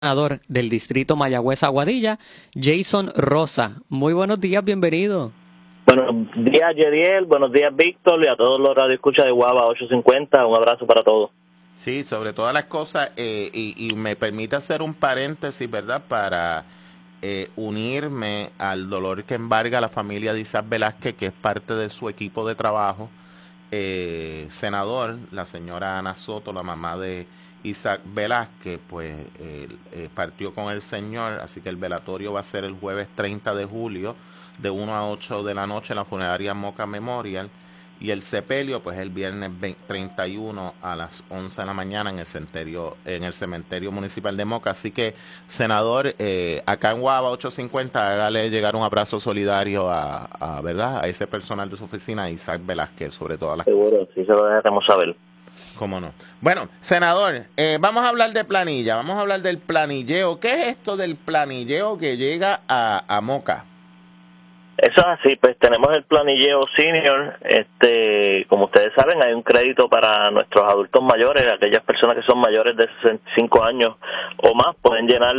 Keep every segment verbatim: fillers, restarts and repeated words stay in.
Senador del distrito Mayagüez Aguadilla, Jason Rosa. Muy buenos días, bienvenido. Buenos días, Yediel, buenos días, Víctor, y a todos los radioescuchas de Guava ochocientos cincuenta, un abrazo para todos. Sí, sobre todas las cosas, eh, y, y me permite hacer un paréntesis, ¿verdad?, para eh, unirme al dolor que embarga a la familia de Isaac Velázquez, que es parte de su equipo de trabajo. Eh, senador, la señora Ana Soto, la mamá de Isaac Velázquez, pues eh, eh, partió con el señor, así que el velatorio va a ser el jueves treinta de julio, de una a ocho de la noche en la funeraria Moca Memorial, y el sepelio, pues el viernes treinta y uno a las once de la mañana en el cementerio, en el cementerio municipal de Moca. Así que, senador, eh, acá en Guava ochocientos cincuenta, hágale llegar un abrazo solidario a, a, ¿verdad?, a ese personal de su oficina, Isaac Velázquez, sobre todas las... Seguro, sí se lo dejaremos saber. ¿Cómo no? Bueno, senador, eh, vamos a hablar de planilla, vamos a hablar del planilleo. ¿Qué es esto del planilleo que llega a, a Moca? Eso es así, pues tenemos el planilleo senior, este, como ustedes saben, hay un crédito para nuestros adultos mayores, aquellas personas que son mayores de sesenta y cinco años o más pueden llenar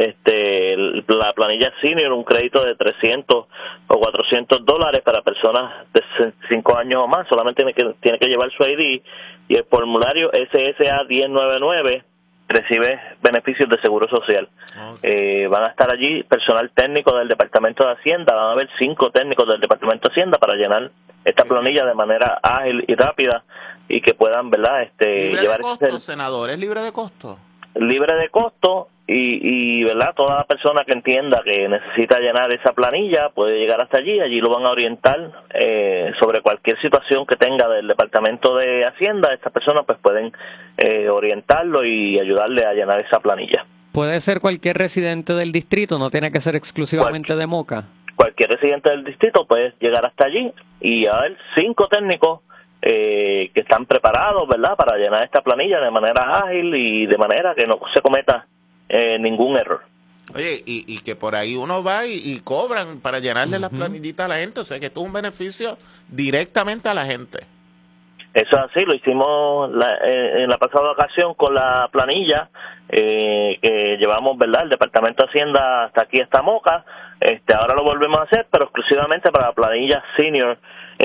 este la planilla senior, un crédito de trescientos o cuatrocientos dólares para personas de sesenta y cinco años o más, solamente tiene que, tiene que llevar su I D y el formulario S S A diez noventa y nueve recibe beneficios de Seguro Social. Okay. Eh, van a estar allí personal técnico del Departamento de Hacienda, van a haber cinco técnicos del Departamento de Hacienda para llenar esta planilla de manera ágil y rápida y que puedan, ¿verdad?, este, ¿Libre llevar de costo, este, senador? ¿Es libre de costo? Libre de costo y, y, ¿verdad?, toda la persona que entienda que necesita llenar esa planilla puede llegar hasta allí, allí lo van a orientar eh, sobre cualquier situación que tenga del Departamento de Hacienda. Estas personas pues pueden eh, orientarlo y ayudarle a llenar esa planilla. ¿Puede ser cualquier residente del distrito? ¿No tiene que ser exclusivamente Cual, de Moca? Cualquier residente del distrito puede llegar hasta allí y a ver cinco técnicos eh, que están preparados, ¿verdad?, para llenar esta planilla de manera ágil y de manera que no se cometa eh, ningún error. Oye, y, y que por ahí uno va y, y cobran para llenarle uh-huh. las planillitas a la gente, o sea que esto es un beneficio directamente a la gente. Eso es así, lo hicimos la, eh, en la pasada ocasión con la planilla eh, que llevamos, ¿verdad?, el Departamento de Hacienda hasta aquí, hasta Moca. Este, ahora lo volvemos a hacer, pero exclusivamente para la planilla senior.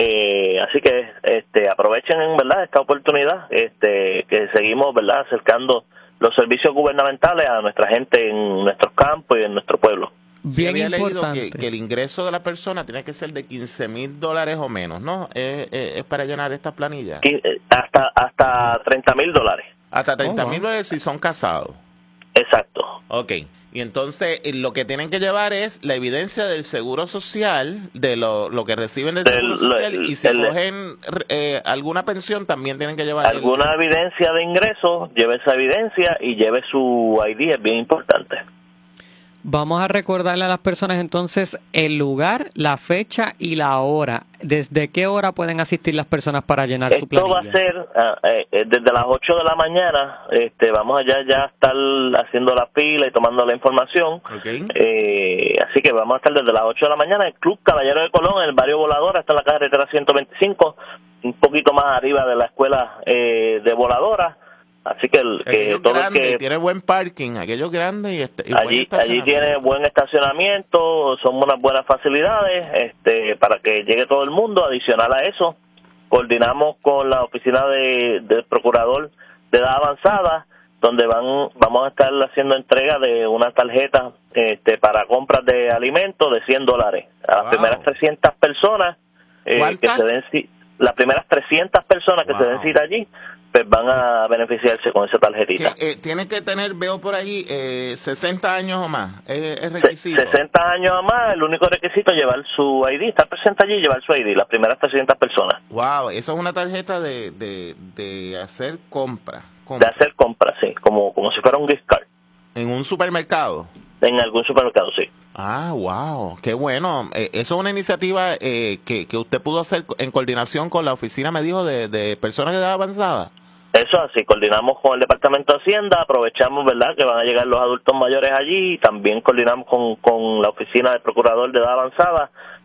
Eh, así que este, aprovechen, ¿verdad?, esta oportunidad, este, que seguimos, ¿verdad?, acercando los servicios gubernamentales a nuestra gente en nuestros campos y en nuestro pueblo. Sí, había leído que, que el ingreso de la persona tiene que ser de quince mil dólares o menos, ¿no? ¿Es, es, es para llenar esta planilla? Hasta hasta treinta mil dólares. Hasta treinta mil dólares si son casados. Exacto. Ok. Y entonces lo que tienen que llevar es la evidencia del Seguro Social, de lo, lo que reciben del, del Seguro Social, el, y si el, cogen eh, alguna pensión también tienen que llevar... Alguna el... evidencia de ingreso, lleve esa evidencia y lleve su I D, es bien importante. Vamos a recordarle a las personas entonces el lugar, la fecha y la hora. ¿Desde qué hora pueden asistir las personas para llenar Esto su planilla? Esto va a ser uh, eh, desde las ocho de la mañana. Este, vamos allá ya a estar haciendo la fila y tomando la información. Okay. Eh, así que vamos a estar desde las ocho de la mañana en el Club Caballero de Colón, en el barrio Voladora, está en la carretera ciento veinticinco, un poquito más arriba de la escuela eh, de Voladora. Así que, el, que todo grande, el que tiene buen parking, aquello grande y, este, y allí allí tiene buen estacionamiento, son unas buenas facilidades, este, para que llegue todo el mundo. Adicional a eso, coordinamos con la oficina de, del procurador de edad avanzada, donde van vamos a estar haciendo entrega de una tarjeta este, para compras de alimentos de cien dólares a las wow. primeras trescientas personas eh, que se den las primeras trescientas personas que wow. se den cita allí, pues van a beneficiarse con esa tarjetita. Que, eh, tiene que tener, veo por ahí, eh, sesenta años o más, es, es requisito. sesenta años o más, el único requisito es llevar su I D, estar presente allí y llevar su I D, las primeras trescientas personas. Wow, eso es una tarjeta de, de, de hacer compra, compra. De hacer compra, sí, como, como si fuera un gift card. ¿En un supermercado? En algún supermercado, sí. Ah, wow, qué bueno. Eh, eso es una iniciativa eh, que, que usted pudo hacer en coordinación con la oficina, me dijo, de, de personas de edad avanzada. Eso así, coordinamos con el Departamento de Hacienda, aprovechamos, ¿verdad?, que van a llegar los adultos mayores allí, y también coordinamos con, con la oficina del Procurador de Edad Avanzada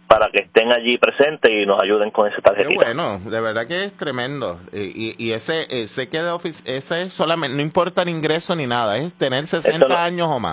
para que estén allí presentes y nos ayuden con esa tarjetita. Qué bueno, de verdad que es tremendo. Y, y, y ese, ese queda ofici- ese es solamente, no importa el ingreso ni nada, es tener sesenta no, años o más.